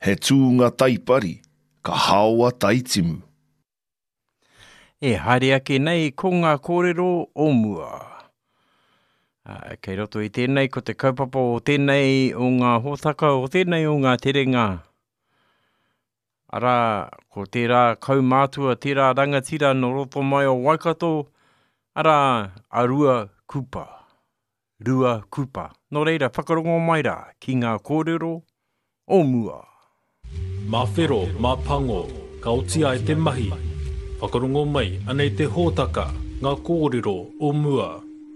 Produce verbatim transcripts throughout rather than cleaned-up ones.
he tūnga taipari, ka hawa taitimu. E haere ake nei ko ngā kōrero o mua. Uh, kei roto i tēnei ko te kaupapa o tēnei o ngā hōtaka o tēnei o ngā terenga. Ara, ko tērā kaumātua, tērā rangatira no roto mai o Waikato, ara, a rua kupa. Rua kupa. Nō reira, whakarongo mai rā ki ngā kōrero o mua. Mā whero, mā pango, ka otia e te mahi. Whakarongo mai, anei te hōtaka, ngā kōrero o mua.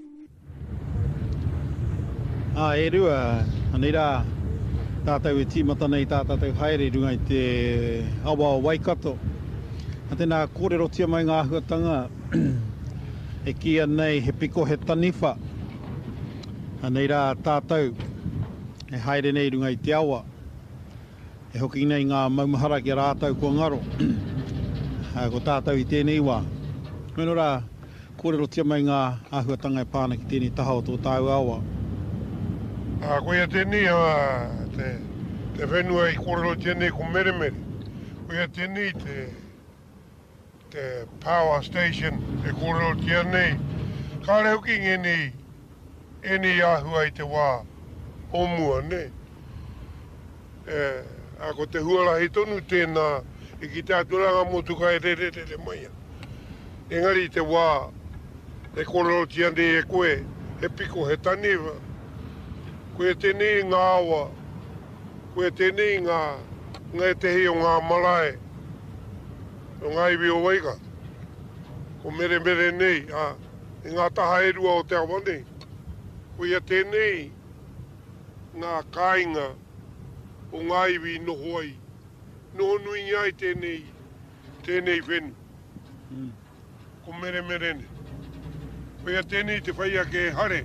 Ah, e rua, anei rā, tātou e tīmata nei tātou haere runga i te awa o Waikato. A tēnā kōrero tia mai ngā huatanga, e kia nei he piko he taniwha. Anei rā tātou, e haere nei runga i te awa. E hoki nei ngā maumahara ki a rātou kua ngaro. Ko tātou i tēnei wā. Meno rā, kōrero tia mai ngā āhuatanga e pāna ki tēnei taha o tō tāu awa. A koe a tēnei, a, te, te whenua i kōrero tēnei ko mere mere. Koe a tēnei te, te power station e kōrero tēnei. Ka reo ki ngeni, eni āhua i te wā o mua, ne? E, a ko te huarahi tonu tēnā, e ki te aturanga motuka e re re re re mai. Engari te wā, e kōrero tēnei e koe, e piko he taniwa. Koe tēnei ngā awa, koe tēnei ngā, ngā te hei o ngā marae, o ngā iwi o Waika. Ko mere mere nei, a, e ngā taha e rua o te awa nei. Koe tēnei ngā kāinga o ngā iwi noho ai. Noho nui ngai tēnei, tēnei whenu. Mm. Ko mere mere ne. Koe tēnei te whaia ke hare.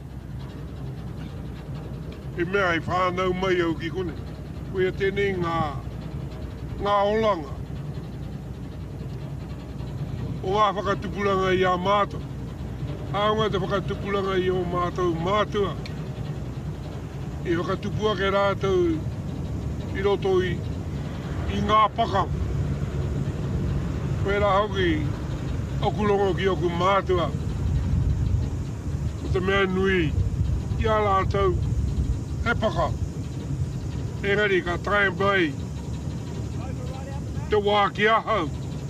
E mea i whānau mai au ki kone. Koe tēnei ngā, ngā olanga. O ngā whakatupulanga i a mātua. Aunga te whakatupulanga i o mātou mātua. I whakatupua ke rātou i roto i, i ngā paka. Koe rā hoki, okulongo ki oku mātua. O te mea nui, i a rātou. He paka. Engari ka tae bai. Te wā ki ahau.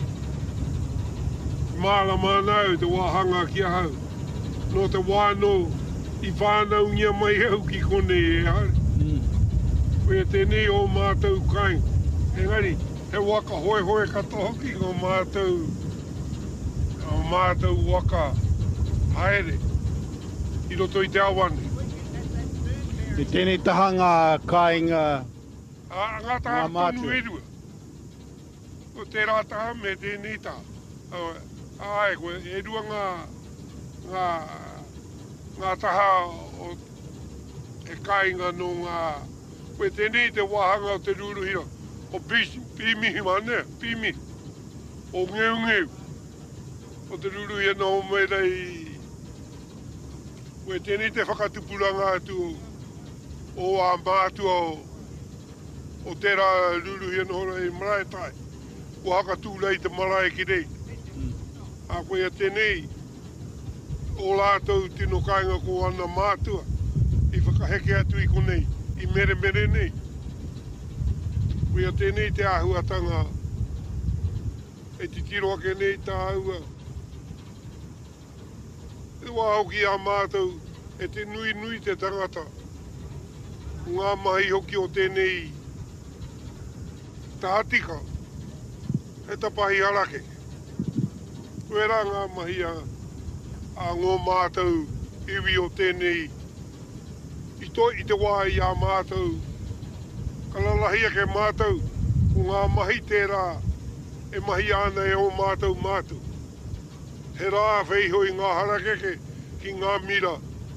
Māla mānau te wāhanga ki ahau. No te wāno i whānau ngia mai au ki kone e hare. Mm. Koe tēnei o mātou kain. Engari, he waka hoi hoi kata hoki o mātou. O mātou waka haere. I roto i te awane. I tēnei taha ngā kāinga a, ngā taha tonu e rua. Ko te rā taha me tēnei taha. Ai, koe e rua ngā, ngā, ngā taha o e kāinga no ngā. Koe tēnei te wāhanga o te ruruhira. O pīmihi mane, pīmihi. O ngeu ngeu. O te ruruhira no me rei. Koe tēnei te whakatupuranga atu. O a mātua o, o tērā ruruhia no hora e marae tai. O haka tūrei te marae ki rei. Mm. A koe a tēnei, o lātou tino kāinga ko ana mātua. I whakaheke atu i konei, i mere mere nei. Koe a tēnei te āhuatanga, e ti tiro ake nei tā aua. E wā hoki a mātou, e te nui nui te tangata. Ngā mahi hoki o tēnei tātika, e tapahi harake. Koe rā ngā mahi a, a ngō mātou iwi o tēnei. I toi i te wā i a mātou. Ka lalahia ke mātou, o ngā mahi tērā, e mahi ana e o mātou mātou. He rā wheihoi ngā harakeke ki ngā mira.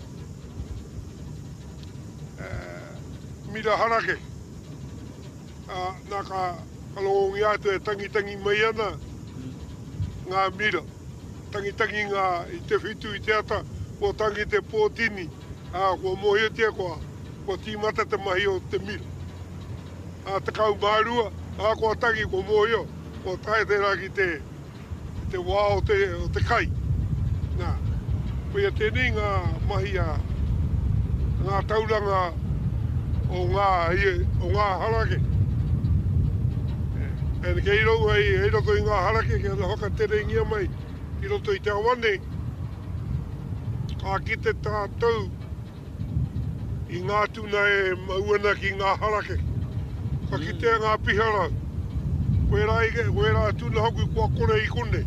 Mira harake. Uh, nā ka kalongi atu e tangi tangi mai ana. Ngā mira. Tangi tangi ngā i te whitu i te ata. Ko tangi te pōtini. Uh, ko mohi te koa. Ko tīmata te mahi o te mira. a te kau mārua, a kua tangi ko mōhio, ko tae tērā ki te, te wā o te, o te kai. Nā, pia tēnei ngā mahi a, ngā tauranga o ngā, o ngā harake. E ne kei rau ai, e roto i ngā harake, ke ana hoka tere ingia mai, i roto i te awane, ka ki te tātou, i ngā tuna e mauana ki ngā harake. Ka ki te ngā pihara. Koe rā ike, koe rā tuna hoku kua kore i kone.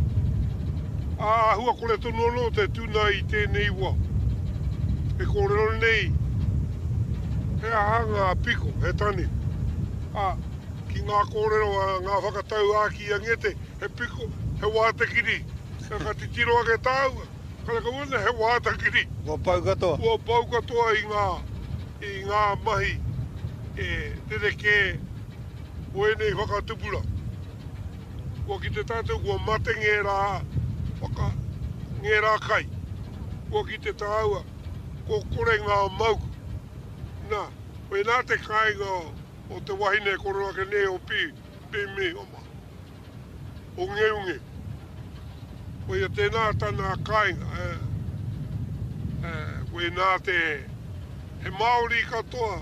A hua kore tonu anō te tuna i tēnei wā. E kore ro nei. He aha ngā piko, he tani. A, ki ngā kore ro, ngā whakatau a ki angete, he piko, he wāte kiri. Ka ka ti tiro ake tāua. Kala ka wana he wāta kiri. Kua pau katoa. Kua pau katoa i ngā, i ngā mahi e tere ke o enei whakatupura. Kua ki te tātou kua mate ngē rā, whaka ngē rā kai. Kua ki te tāua, kua kore ngā mauku. Nā, koe nā te kāinga o te wahine korora ke ne o pi, pi me oma. O nge unge. Koe ia tēnā tāna kāinga, e, e, koe nā te he Māori katoa.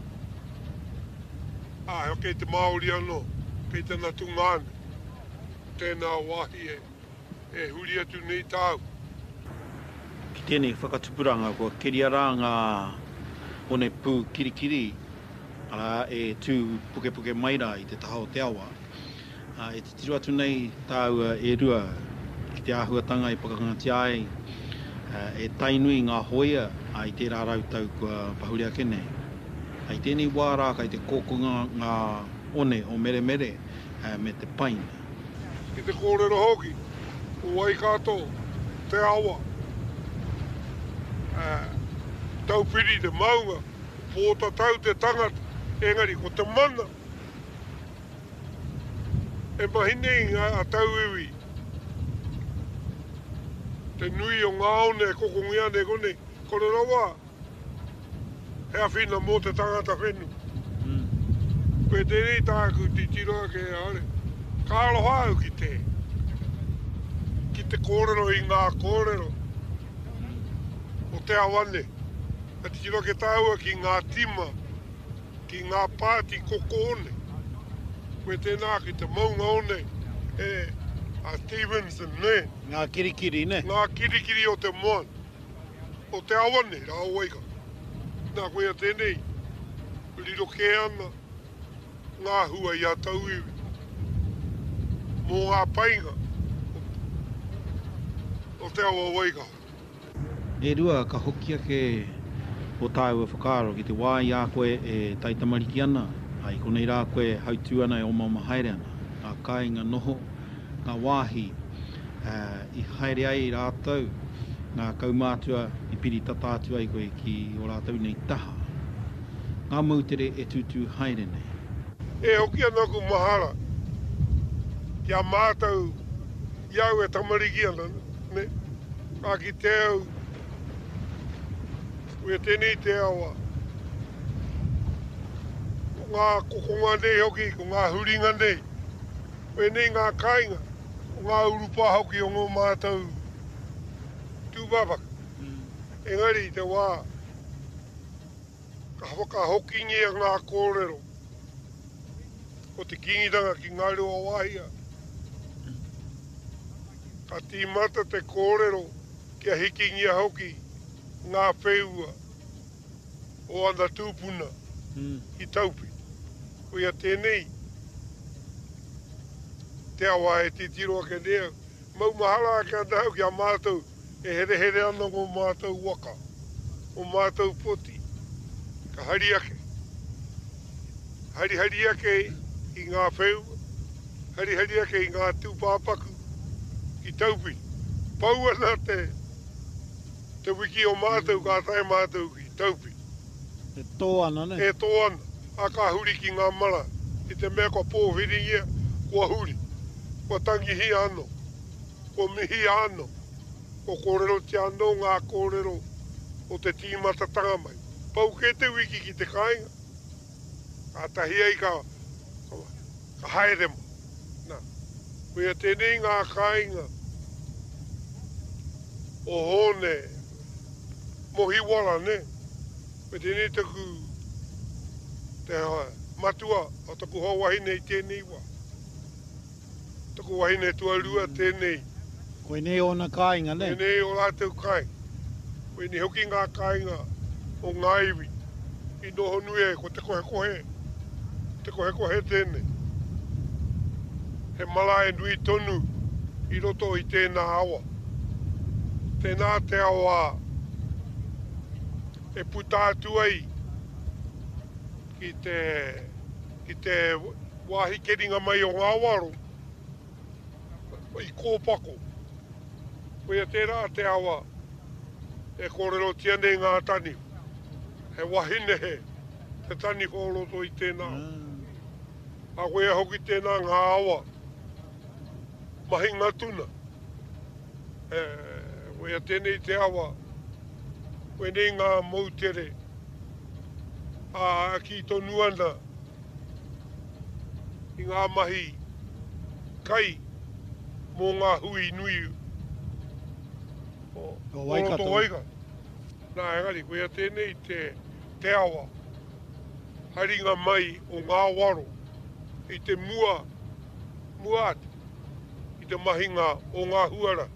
Ah, heo kei te Māori anō, kei tēnā tungāne. Tēnā wahi e, e huri atu nei tāu. Ki tēnei whakatupuranga, kua keria rā ngā one pū kirikiri, ara e tū puke puke maira i te taha o te awa. Uh, e te tiru atu nei tāua e rua, ki te āhuatanga i pakangati ai, uh, e tainui ngā hoia ai te rārautau kua pahuria kene. Ai tēnei wārā kai te kōkunga ngā one o mere mere uh, me te paina. I te kōrero hoki, o Waikato, te awa. Uh, taupiri te maunga, pōta tau te tangata, engari ko te mana. E mahinei ngā a tau iwi. Te nui o ngā one e kokongi ane kone, kone rawa. He a whina mō te tangata whenu. Mm. Koe tēnei tāku ti tiroa ke are. Ka aloha au ki te. Ki te kōrero i ngā kōrero. O te awane. A ti tiroa ke tāua ki ngā tima. Ki ngā pāti kokone. Koe tēnā ki te maunga one. E a Stevenson, ne? Ngā kirikiri, ne? Ngā kirikiri o te moan. O te awane, rā waika. Nā koe a tēnei. Liro ke ana. Ngā hua i a tau iwi. Mō ngā painga. O te awa waika. E rua ka hokia ke o tāua whakaaro ki te wā i a koe e taitamariki ana. Ai konei rā koe hautu ana e o mama haere ana. Ngā kāinga noho, ngā wāhi uh, i haere ai i rātou. Ngā kaumātua i piri tatātua i koe ki o rātou nei taha. Ngā mautere e tūtū haere nei. E hoki ana ku mahara. Kia mātou iau e tamariki ana, ne? Ka ki te au. Ue tēnei te awa. Ko ngā kokonga nei hoki, ko ngā huringa nei. Ue nei ngā kāinga. Ko ngā urupa hoki o ngō mātou tūpapaka. Mm. Engari te wā. Ka whaka hoki ngia ngā kōrero. Ko te kingitanga ki ngā rua wahia. Ka tīmata te kōrero kia hiki ngia hoki ngā wheua o ana tūpuna mm. i taupi. Ko ia tēnei te awa e te tiroa ke nea. Mau mahala ke ana hau ki a mātou e here here ana ngō mātou waka. O mātou poti. Ka hari ake. Hari hari ake i ngā wheua. Hari hari ake i ngā tūpāpaku. I taupi. Pau ana te te wiki o mātou ka tae mātou ki taupi. E tō ana, ne? E tō ana. A ka huri ki ngā mara. I te mea kua pōwhiringia, kua huri. Kua tangihi ano. Kua mihi ano. Kua kōrero te ano ngā kōrero o te tīmata tanga mai. Pau ke te wiki ki te kāinga. a tahi ai ka, ka haere mo. Nā, koe a tēnei ngā kāinga o hone mohi wala ne. Koe tēnei taku te hoa matua o taku hoa wahine i tēnei wa. Taku wahine tuarua tēnei. Koe nei o na kāinga ne. Koe nei o lātou kai. Koe ni hoki ngā kāinga o ngā iwi. I noho nui e ko te kohe kohe. Te kohe kohe tēnei. He mala e nui tonu i roto i tēnā awa. Tēnā te awa e putātu ai ki te, ki te wāhi keringa mai o ngā waro i kōpako. Koe a tērā te awa e kōrero tiane ngā tani. He wahine he te tani kōroto i tēnā. A koe a hoki tēnā ngā awa mahi ngā tuna. E, koe a tēnei te awa koe nei ngā mautere a ki tonu ana i ngā mahi kai mō ngā hui nui o, O Waikato. o Waikato. Nā engari, koe a tēnei te, te awa haringa mai o ngā waro i te mua mua ati i te mahinga o ngā huara.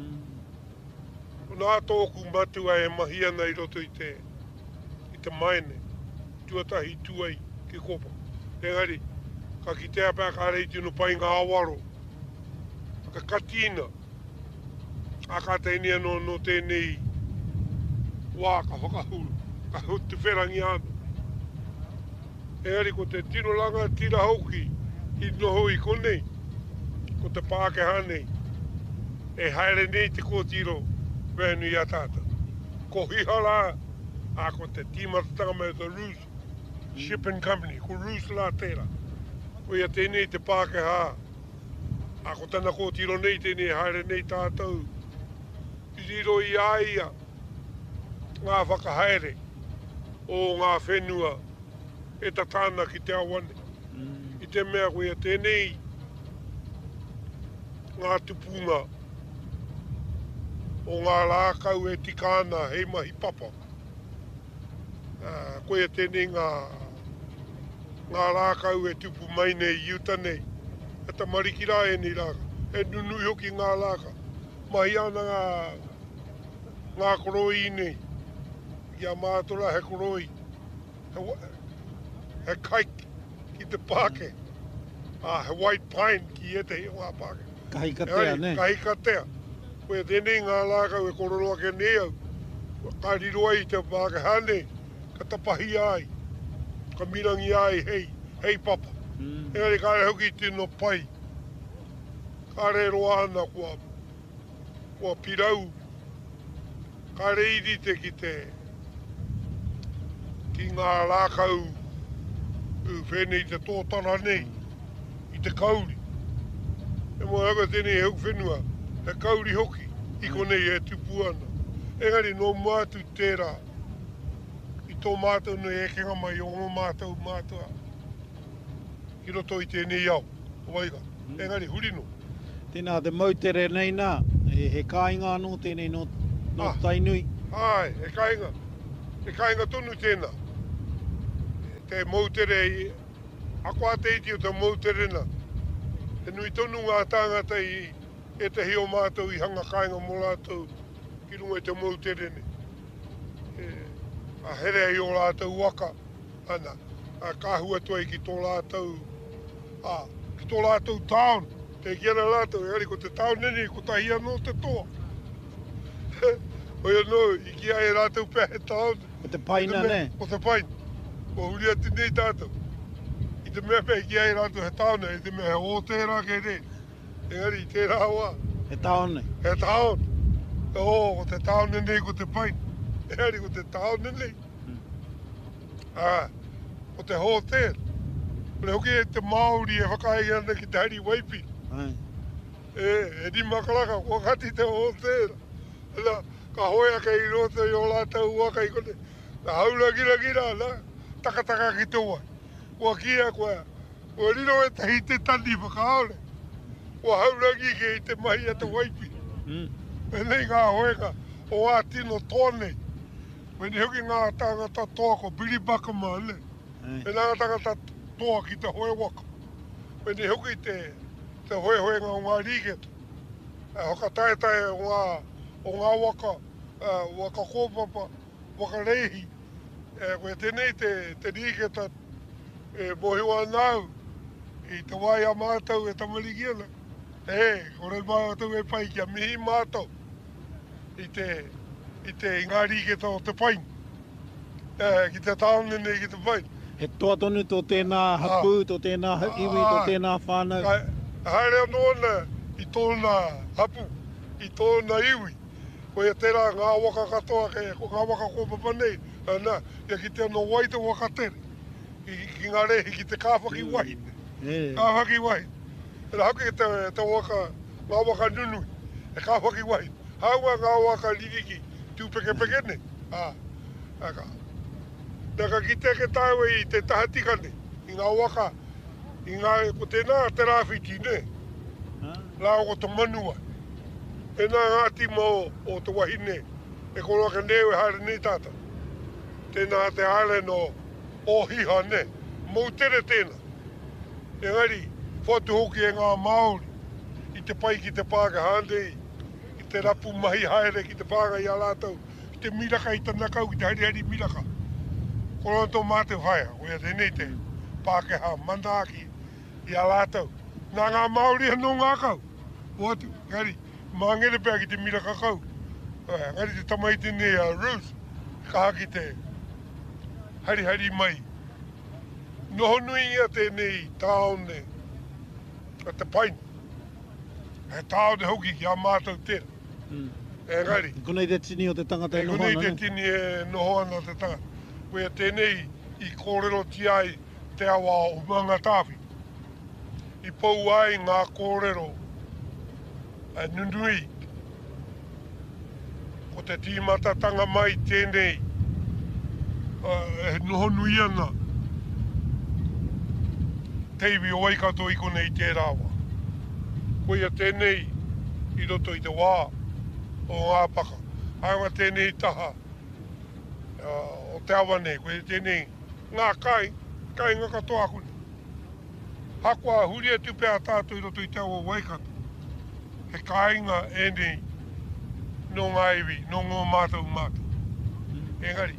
Nā tōku matua e mahi ana i roto i te, i te maene, tuatahi tuai ki kopa. Engari, ka ki te apea ka rei tino pai ngā awaro, ka katina, a ka teinia no, no tēnei wā ka whakahuru, ka hutu wherangi anu. Engari, ko te tino langa tira hauki, i noho i konei, ko te Pākehā nei, e haere nei te kōtiro, Wēnu i a tāta. Ko hihara, a ko te tīmatatanga me the Roos Shipping Company, ko Roos la tēra. Ko ia tēnei te Pākehā, a ko tana kōtiro nei tēnei haere nei tātou. I riro i aia ngā whakahaere o ngā whenua e tatana ki te awane. Mm. I te mea ko ia tēnei ngā tupunga o ngā lākau e tikana hei mahi papa. Uh, koe tēnei ngā, ngā lākau e tupu mai nei, iuta nei. E ta marikira e ni rāka. E nunui hoki ngā lāka. Mahi ana ngā, ngā koroi nei. Ia mātora he koroi. He, he kaik ki te pāke. Ah, he white pine ki e te hi ngā pāke. Kahikatea ne. Kahikatea. Koe tēnei ngā lākau e kororoa ke nei au. Ka riro ai te Pākehā nei, ka tapahi ai, ka mirangi ai hei, hei papa. Mm. Engari ka re hoki tino pai. Ka re roa ana kua, kua pirau. Ka re irite ki te, ki ngā lākau u whenei te tōtara nei, i te kauri. E mo haka tēnei heu whenua. He kauri hoki, i konei e tupu ana. Engari no mātu tērā, i tō mātou no e kenga mai o ngō mātou mātua. Ki roto i tēnei au, o waiga. Engari, hurino. Tēnā te mautere nei nā, e, he kāinga anō tēnei no, no ah, tainui. Ai, he kāinga. He kāinga tonu tēnā. Te mautere, ako a teiti o te mautere nā. He nui tonu ngā tāngata i e te hio mātou i hanga kāinga mō lātou ki runga i te mautere ne. E, a here i o lātou waka, ana, a kāhua tuai ki tō lātou, a, ki tō lātou town, te kiana lātou, e ari ko te town nene, ko tahi anō te toa. Oi anō, i ki ai lātou pēr he town. Ko te paina ne? Ko te paina, ko huri ati nei tātou. I te mea pēr i ki ai lātou he town, i te mea he o tērā ke ne. Engari, tērā wā. He taone. He taon. O, ko te taon nei ko te pain. Engari, ko te taon nei. Hmm. Ah, ko te hotel. Kone hoki e te Māori e whakahi ana ki te hari waipi. Ai. E, e di makalaka, ko kati te hotel. Ala, ka hoia ka i roto i o lātou waka i kone. Ka haura gira gira, ala, takataka ki te wai. Kua kia kua. Kua riro e tahi te tani whakaole. Kua haurangi ke i te mahi a te waipi. E nei ngā hoenga o a tino tōnei. Me ni hoki ngā tangata toa ko Billy Bakama ne. E ngā tangata toa ki te hoe waka. Me ni hoki te te hoe hoe ngā o ngā rīgeto. E hoka tae tae o ngā, o ngā waka, uh, waka kōpapa, waka reihi. E koe tenei te, te rīgeta e mohiwa nau i te wai a mātou e tamaligiana. E, kore mātou e pai kia mihi mātou i te, i te ngā rīgeta o te pain. E, ki te taone nei ki te pain. He toa tonu tō tēnā hapu, Ah. tō tēnā iwi, Ah. tō tēnā whānau. Ka haere anōna i tōna hapu, i tōna iwi. Ko ia tērā ngā waka katoa ke, ko ngā waka kōpapa nei. Nā, ia ki te anō wai te waka tere. Ki, ki ngā rehi ki te kāwhaki wai. E, Kāwhaki wai. E rā hake te, te waka, ngā waka nunui. E kāwhaki wai. Haua ngā waka liriki, tūpeke peke ne. Ah, aka. Naka ki te ke tāwe i te tahatikane. I ngā waka, i ngā, ko tēnā te rāwhiti ne. Rā o te manua. E nā ngāti mo o te wahine. E kono ka neo e haere nei tāta. Tēnā te haere no o hiha ne. Mou tere tēnā. Engari, whatu hoki e ngā Māori. I te pai ki te pāka hāndei. I te rapu mahi haere ki te pāka i a lātou. I te miraka i tanakau, i te hari hari miraka. Kono tō mā te whaia. O ia tēnei te pāka ha manaki i a lātou. Nā ngā Māori anō ngā kau. O atu, ngari, māngere pēr ki te miraka kau. Ngari te tamai tēnei a Ruth. Ka haki te hari hari mai. Noho nui ia tēnei tāone. Ka te pain. He tāone hoki ki a mātou tēra. E ngari. konei te tini o te tangata E e noho konei ana, te ne? tini e noho ana te tanga. Koe tēnei i kōrero ti ai te awa o mga tāwhi. I pou ai ngā kōrero a nunui. Ko te tīmata tanga mai tēnei. Uh, e noho nui ana. Teiwi o waikato i konei tērā wā. Koe ia tēnei i roto i te wā o ngā paka. Hainga tēnei taha uh, o te awa nei. Koe tēnei ngā kai, kai ngā katoa kune. Hakua huria tupea tātou i roto i te awa waikato. He kāinga e nei no ngā iwi, no ngō mātou mātou. Engari,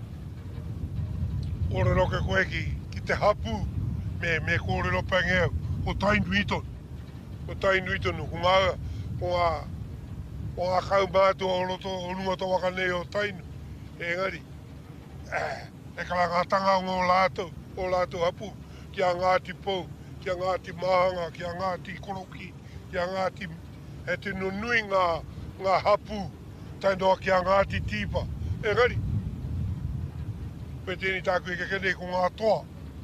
ore roke koe ki, ki te hapu me, me kōrero pangeo o tainu itonu. O tainu itonu, ko ngā, ko ngā, ko ngā kau mātua o roto, o runga tō waka nei o tainu. Engari, eh, e kala ngā tanga o ngō lātou, o lātou hapu, ki a ngāti pou, ki a ngāti mahanga, ki a ngāti koroki, ki a ngāti, he te nunui ngā, ngā hapu, tainoa ki a ngāti tīpa. Engari, pe tēni tāku i kekenei ko ngā toa.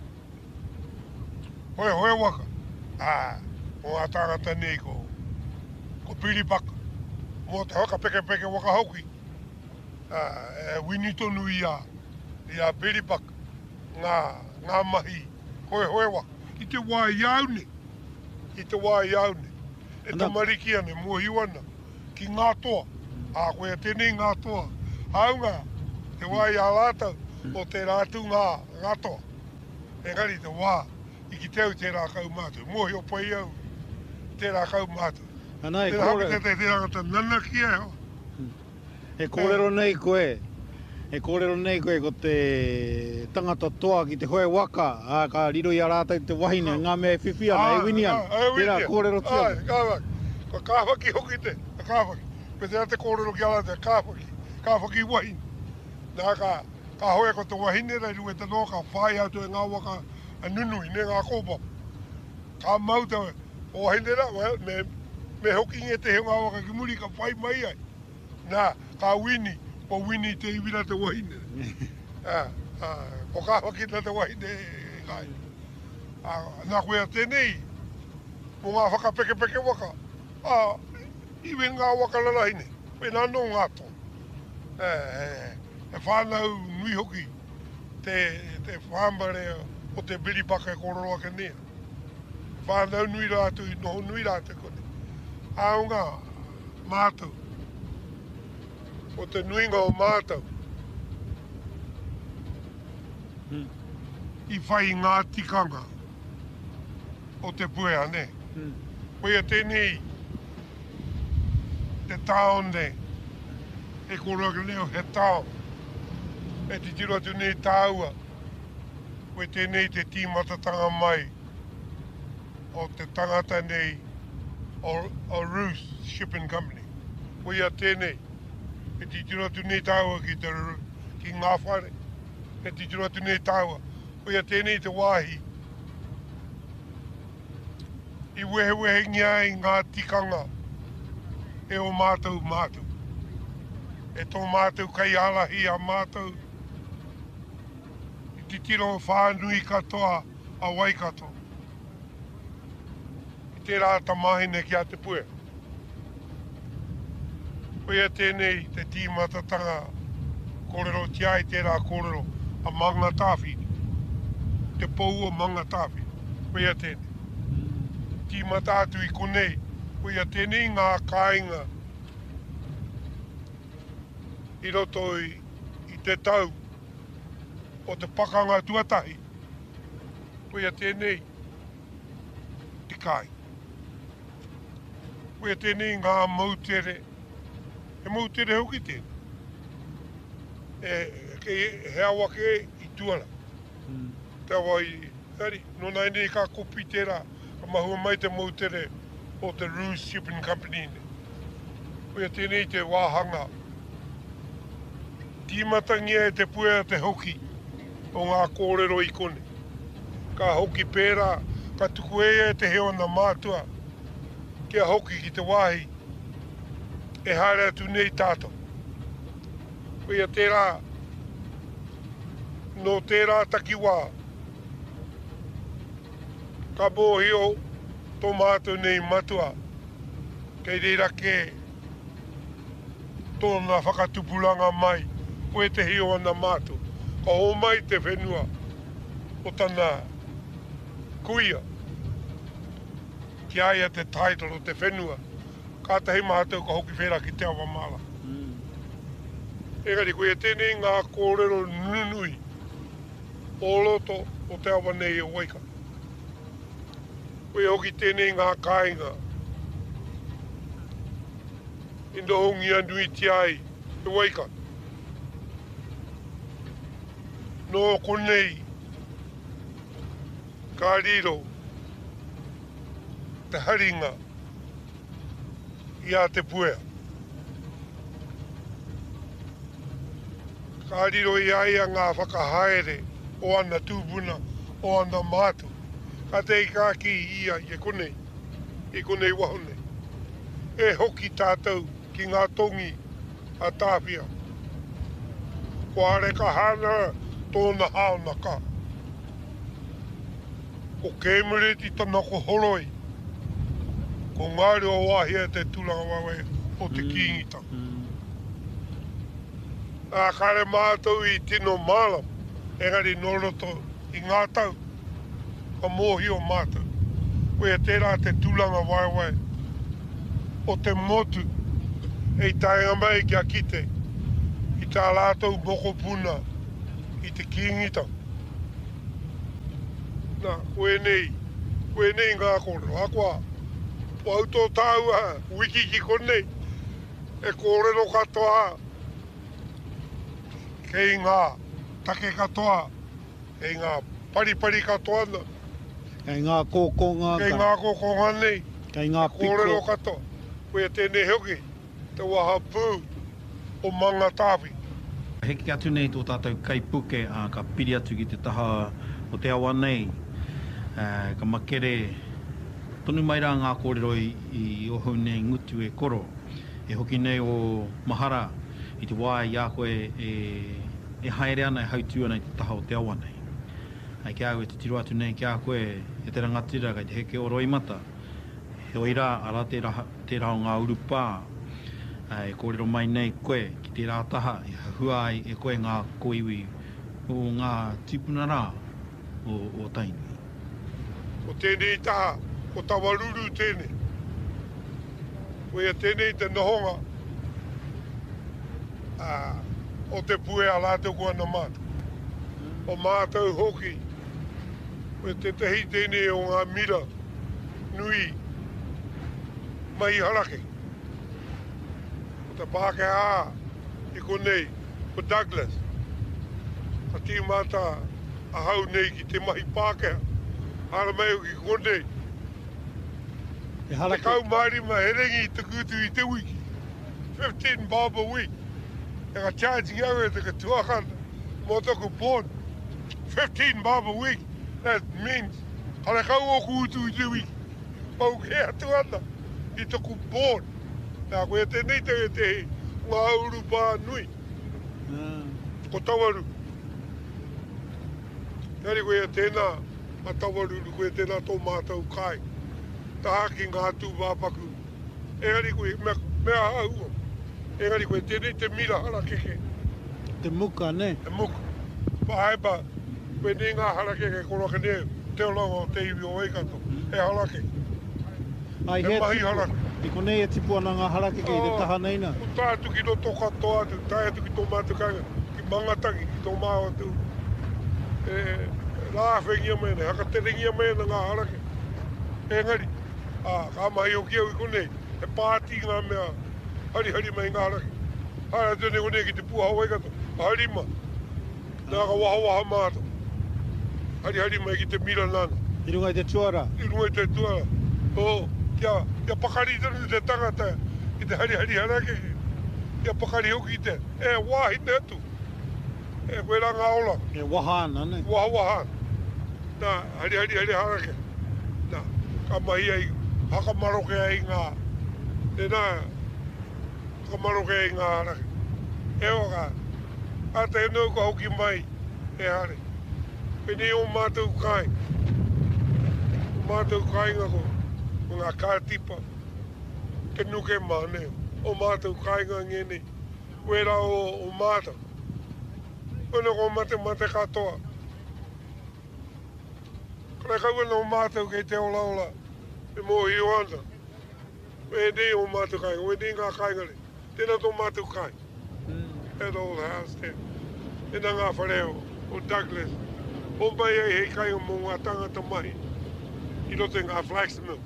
Hoi hoi waka. Ah, ko ngā tāngata nei ko, ko Billy Baka. Mo te haka peke peke waka hauki. Ah, e wini tonu i a, i a Billy Baka. Ngā, ngā mahi, hoi hoi waka. I te wā iaune. I te wā iaune. E Ana- tamariki ane, mua hiwana. Ki ngā toa. Ah, koe tēnei ngā toa. Haunga, te wā i a lātou. O te rātu ngā, ngā toa. Engari te wā, i ki teu te rā kau mātou. Mohi o pai au, te rā kau mātou. Ana e Te rā te kōrero, te te rangata nana ki e ho. e kōrero nei koe. E kōrero nei koe ko te tangata toa ki te hoe waka. A ka riro i a rātou te wahine, ngā mea e whiwhi ana, e wini ana. Tērā kōrero tia. Ai, kāwaki. Ko kāwaki hoki te, a kāwaki. Pe te te kōrero ki ala te kāwaki. Kāwaki wahine. Nā kā, ka hoe ko te wahine rei rue te noka whai au tu e ngā waka a nunui, ne ngā kōpa. Ka mau te o wahine ra, well, me, me hoki nge te he ngā waka ki muri ka whai mai ai. Nā, ka wini, ko wini te iwira te wahine. Ah, ah, ko ka waki na te wahine kai. Ah, nā koe a tēnei, mo ngā whaka peke peke waka. Ah, iwi ngā waka lalahine, pe nā no ngā tō. Eh, eh, e whānau nui hoki, te, te whāmbare o te biri paka e kororo ake nea. Whanau nui rātu i noho nui rātu kone. Aonga mātou. O te nuinga o mātou. Mm. I whai ngā tikanga. O te puea ne. Mm. Koia tēnei. Te taone. E kororo ake leo he tao. E te tiro atu nei tāua. Koe tēnei te tīmatatanga mai. O te tangata nei o, o Roos Shipping Company. Ko ia tēnei, e ti tiro atu nei tāua ki, te, ki ngā whare. E ti tiro atu nei tāua. Ko ia tēnei te wāhi. I wehe wehe ngia i ngā tikanga. E o mātou mātou. E tō mātou kai alahi a mātou. I ti tiro whānui katoa a Waikato. Te rāta mahine ki a te pue. Koia tēnei te tīmatatanga kōrero tiai tērā kōrero a manga tāwhini. Te pou o manga tāwhini. Koia tēnei. Tīmata atu i konei. Koia tēnei ngā kāinga i roto i, i te tau o te pakanga tuatahi. Koia tēnei te kai. Koe tēnei ngā mautere, e mautere hoki tēnei. E, ke he awa ke i tuala. Mm. Te awa i, heri, no nai nei ka kopi tērā, ka mahua mai te mautere o te Roos Shipping Company ne. Koe tēnei te wāhanga. Tīmatangia e te puea te hoki o ngā kōrero i kone. Ka hoki pērā, ka tuku e te heo na mātua. Kia hoki ki te wāhi, e haere atu nei tātou. Koia tērā, no tērā takiwā, ka bōhio tō mātou nei matua, kei reira ke tōna whakatupulanga mai, koe te hio ana mātou. Ka ho mai te whenua o tana kuia. Ki aia te title o te whenua, ka tahi mātou ka hoki whera ki te awa mala. Mm. Engari, koe tēnei ngā kōrero nunui o loto o te awa nei o Waika. Koe hoki tēnei ngā kāinga. I nohongi anui tiai e Waika. No konei, ka riro, te haringa i a te puea. Ka riro i aia ngā whakahaere o ana tūpuna, o ana mātu. Ka te i kāki ia i e konei, i konei wahone. E hoki tātou ki ngā tongi a tāpia. Ko are ka hana tōna haona ka. Ko kēmureti tana ko horoi. Ko ngāre o wāhia te tūranga wawe o te mm. kīngita. Mm. A kare mātou i tino mālam, engari noroto i ngā tau, ka mōhi o mātou. Koe tērā te tūranga wawe o te motu, e taenga mai kia kite, i tā lātou moko puna, i te kīngita. Nā, koe nei, koe nei ngā kōrero, hakoa. O auto tāua, wiki ki konei, e kōrero katoa, kei ngā take katoa, kei ngā paripari katoa na. Kei ngā kōkonga. Kei ngā kōkonga nei. Kei ngā piko. Kōrero katoa. Koe tēnei hoki, te waha pū o manga tāwi. Heki atu nei tō tātou kaipuke, uh, ka piri atu ki te taha o te awa nei, uh, ka makere, tonu mai rā ngā kōrero i, i oho nei ngutu e koro, e hoki nei o mahara i te wā i a koe e, e haere ana e hautu ana i te taha o te awa nei. Ai kia koe te tiro atu nei kia koe e te rangatira kai te heke o roimata, he oira ara te, raha, te rao ngā urupā, e kōrero mai nei koe ki te rātaha, e hua ai e koe ngā koiwi o ngā tipuna rā, o, o Tainui. O tēnei taha, o tawaruru tēnei. O ia tēnei te nohonga, uh, o te pue a lātou kua na mātou. O mātou hoki, o te tehi tēnei o ngā mira nui mai harake. O te pāke ā, i konei, o Douglas. A ti māta a hau nei ki te mahi pāke. Hara mai o ki konei. E Te harake, kau maari ma herengi i te kutu i te wiki. fifteen bob a week. E ka charging au e te ka tuakana. Mo toku pōn. fifteen bob a week. That means, hara kau o kutu i te wiki. Pau ke atu ana. I toku pōn. Nā koe tēnei te te ngā uru pā nui. ah, Ko tawaru. Nari koe tēnā a tawaru koe tēnā tō mātou kai. Taha ki ngā tū wāpaku. Engari koe mea, mea haua. Engari koe tēnei te mira hara keke. te muka ne. E muku. Pahaipa, koe ne ngā hara keke koroka neo. Te olanga o te iwi o eikato. E hara keke. Ai E he mahi tipu, hara. i konei e tipu ana ngā harake ki te taha neina. O tātu ki no toka toa atu. Tai atu ki tō mātukanga. Ki mangatangi, ki tō māo atu. E rāwhengia mena, haka terengia mena ngā harake. Engari. Ah, ka mahi o kia ui konei. E pāti ngā mea. Hari hari mai ngā harake. Hara tēne konei ki te puha waikato. Hari ma. Nā ka waha waha mātou. Hari hari mai ki te mira nana. I runga i te tuara. I runga i te tuara. O, kia, kia pakari tanu te tangata. I te hari hari harake. Kia pakari hoki te. E, wāhi te atu. E, koe rā ngā ola. E waha ana ne. Waha waha. Nā, hari hari hari harake. Nā, ka mahi ai, haka maroke ai ngā. E nā, haka maroke ai ngā harake. E o ka, a te nau ka hoki mai. E hare. Pene o mātou kai. O mātou kai ngā ko. O ngā kātipa. Ke nuke māne. O mātou kai ngā ngene. Wera o, o mātou. Ono ko mate mate katoa. Kare kawana o mātou kei te ola ola. E mō hi o anda. E ne o mātou kai. O e ne ngā kai ngare. Tēnā tō mātou kai. That old house there. E nā ngā whareo. O Douglas. O mai ai hei kai o mō ngā tangata mai. I roto ngā flax mill.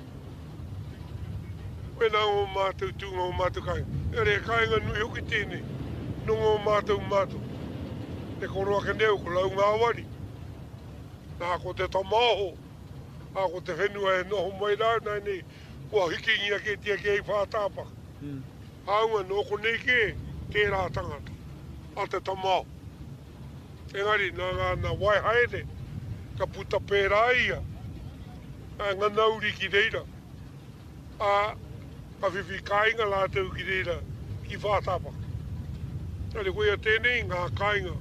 Wena o mātou tūnga o mātou kai. E re kai ngā nui hoki tēnei. Nunga o mātou mātou. Te koroa ka neu ko lau ngā wari. Nā ko te tamaho. Nā ko te whenua e noho mai rau nai nei. Kua hiki ngia ke tia ke i whātāpaka. Mm. Haunga no ko nei ke, te rā tangata. A te tamaho. Engari, nā ngā nā wai haere. Ka puta pērā ia. A ngā nauri ki reira. A ka whiwhi kāinga lātou ki reira ki whātāpaka. Nari koe a tēnei ngā kāinga.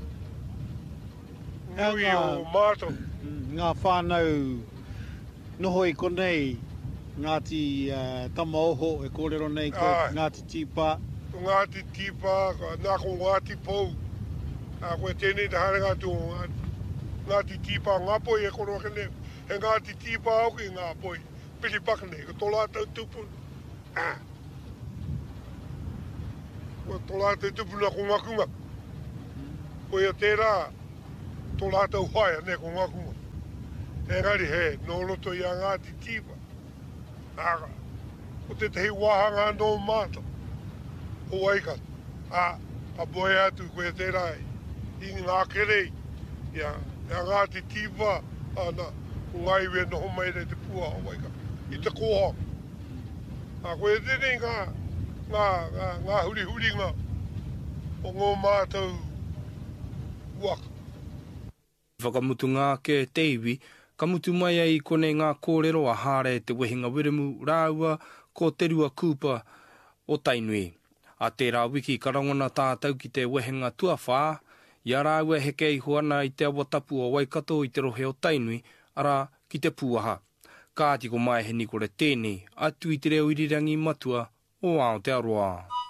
Nui ngā- o mātou. Mm, ngā whānau noho i konei Ngāti uh, Tamaoho e kōrero nei ko Ai. Ngāti Tīpā. Ko Ngāti Tīpā, nā ko Ngāti Pou. A koe tēnei te haere ngātu o Ngāti. Ngāti Tīpā, ngā poi e koroa ka neu. He Ngāti Tīpā au ki ngā poi. Pili paka nei, ko tō lātou tupun. Ah. Ko tō lātou tupuna ko ngakunga. Ko ia tērā, tō lātou haia ne ko ngakunga. Engari he, no roto i a Ngāti Tīpā. Aka, o te tehi wahanga no mātou. O waikat. A, a boe atu koe te rai. I ngā kerei. Ia, ia Ngāti Tīpā. Ana, o ngai we noho mai rei te pua o waikat. I te koha. A koe tēnei ngā, ngā, ngā, ngā huri huri ngā. O ngō mātou waka. Whakamutu ngā ke te iwi, ka mutu mai ai konei ngā kōrero a hāre te wehinga wiremu rāua ko te rua kūpa o Tainui. A tērā wiki karangona tātou ki te wehinga tuawhā, ia rāua heke i hoana i te awatapu o Waikato i te rohe o Tainui, ara ki te pūaha. Kāti ko mai he nikore tēnei, atu i te reo irirangi matua o Aotearoa.